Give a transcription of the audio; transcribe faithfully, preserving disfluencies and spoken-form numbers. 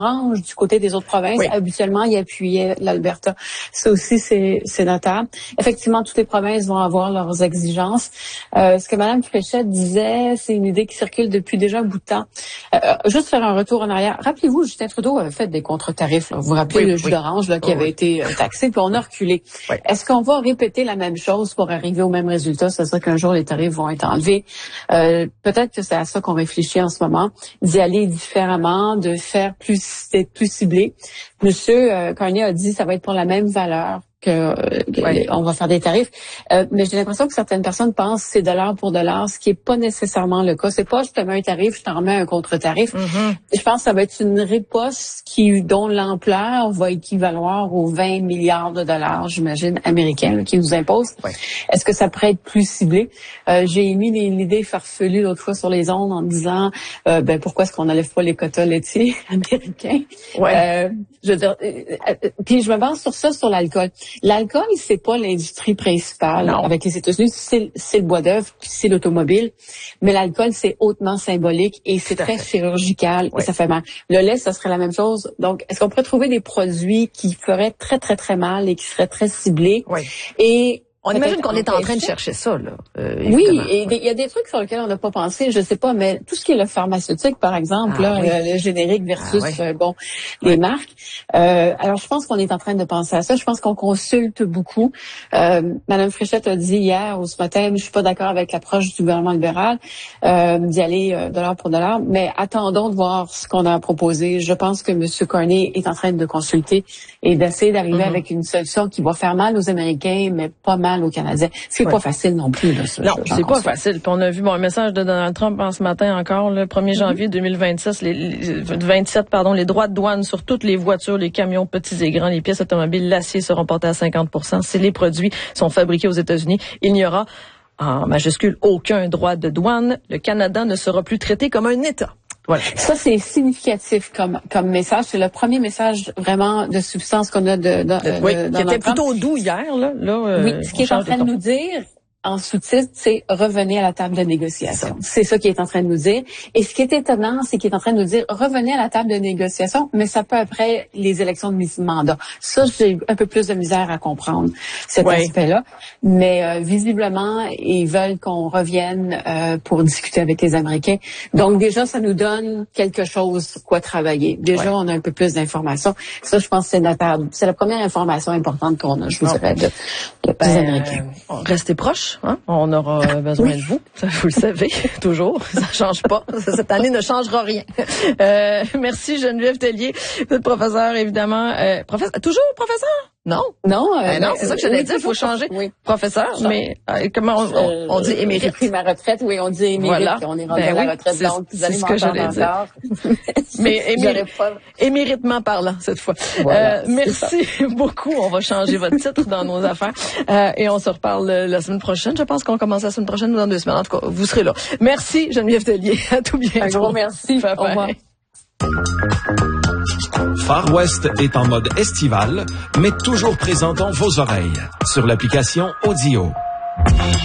orange du côté des autres provinces. Oui. Habituellement, il appuyait l'Alberta. Ça aussi, c'est, c'est notable. Effectivement, toutes les provinces vont avoir leurs exigences. Euh, ce que Mme Fréchette disait, c'est une idée qui circule depuis déjà un bout de temps. Euh, juste faire un retour en arrière. Rappelez-vous, Justin Trudeau avait fait des contre-tarifs. Là. Vous vous rappelez oui, le jus oui. d'orange là, qui oh, avait oui. été taxé, puis on a reculé. Oui. Est-ce qu'on va répéter la même chose pour arriver au même résultat? C'est-à-dire qu'un jour, les tarifs vont être enlevés. Euh, peut-être que c'est à ça qu'on réfléchit en ce moment, d'y aller différemment, de faire plus, d'être plus ciblé. Monsieur euh, Carney a dit que ça va être pour la même valeur. que, que ouais. on va faire des tarifs. Euh, mais j'ai l'impression que certaines personnes pensent que c'est dollar pour dollar, ce qui est pas nécessairement le cas. C'est pas je te mets un tarif, je t'en remets un contre-tarif. Mm-hmm. Je pense que ça va être une riposte qui, dont l'ampleur va équivaloir aux vingt milliards de dollars, j'imagine, américains, là, qui nous imposent. Ouais. Est-ce que ça pourrait être plus ciblé? Euh, j'ai émis l'idée farfelue l'autre fois sur les ondes en disant euh, ben pourquoi est-ce qu'on n'enlève pas les quotas laitiers américains? Ouais. Euh, je veux dire, euh, euh, puis je me base sur ça, sur l'alcool. L'alcool, c'est pas l'industrie principale non. avec les États-Unis, c'est, c'est le bois d'œuvre, puis c'est l'automobile. Mais l'alcool, c'est hautement symbolique et c'est très chirurgical oui. et ça fait mal. Le lait, ça serait la même chose. Donc, est-ce qu'on pourrait trouver des produits qui feraient très, très, très mal et qui seraient très ciblés? Oui. Et on imagine qu'on est en train de chercher ça, là. Euh, oui, et il y a des trucs sur lesquels on n'a pas pensé, je sais pas, mais tout ce qui est le pharmaceutique, par exemple, ah, là, oui. le, le générique versus, ah, oui. euh, bon, oui. les marques. Euh, alors, je pense qu'on est en train de penser à ça. Je pense qu'on consulte beaucoup. Euh, Madame Fréchette a dit hier ou ce matin, je suis pas d'accord avec l'approche du gouvernement libéral, euh, d'y aller euh, dollar pour dollar, mais attendons de voir ce qu'on a proposé. Je pense que M. Carney est en train de consulter et d'essayer d'arriver mm-hmm. avec une solution qui va faire mal aux Américains, mais pas mal aux Canadiens. C'est ouais. pas facile non plus. Là, ça, non, c'est pas facile. Puis on a vu bon un message de Donald Trump en ce matin encore, le premier janvier deux mille vingt-six, les, les vingt-sept, pardon, les droits de douane sur toutes les voitures, les camions petits et grands, les pièces automobiles, l'acier seront portés à cinquante pour cent. Si les produits sont fabriqués aux États-Unis, il n'y aura en majuscule aucun droit de douane. Le Canada ne sera plus traité comme un État. Voilà. Ça, c'est significatif comme comme message. C'est le premier message vraiment de substance qu'on a de, de, de oui, de, qui était plutôt doux hier, là. là euh, oui, ce qui est en train de nous dire, en sous-titre, c'est revenez à la table de négociation. C'est ça qu'il est en train de nous dire. Et ce qui est étonnant, c'est qu'il est en train de nous dire revenez à la table de négociation, mais ça peut après les élections de mi-mandat. Ça, j'ai un peu plus de misère à comprendre cet ouais. aspect-là. Mais euh, visiblement, ils veulent qu'on revienne euh, pour discuter avec les Américains. Donc déjà, ça nous donne quelque chose quoi travailler. Déjà, ouais. on a un peu plus d'informations. Ça, je pense que c'est notable. C'est la première information importante qu'on a, je vous dirais, de, de, ben, des Américains. Euh, restez proches. Hein? On aura besoin oui. de vous, ça, vous le savez, toujours. Ça change pas. Cette année ne changera rien. Euh, merci Geneviève Tellier, vous êtes professeure, évidemment. Euh, professeur, toujours professeur? Non. Non, euh, euh, non, c'est ça que j'allais dire, il faut changer. Oui. Professeur, ça. mais euh, comment on, on, on dit émérite? J'ai pris ma retraite, oui, on dit émérite, voilà. On est rendu ben à la oui, retraite, c'est, donc vous allez c'est ce que j'allais dire. mais émérite, pas... éméritement parlant, cette fois. Voilà, euh, merci ça. beaucoup, on va changer votre titre dans nos affaires euh, et on se reparle la semaine prochaine. Je pense qu'on commence la semaine prochaine ou dans deux semaines. En tout cas, vous serez là. Merci Geneviève Tellier, à tout bientôt. Un gros merci, bye bye. Au revoir. Far West est en mode estival, mais toujours présent dans vos oreilles sur l'application Audio.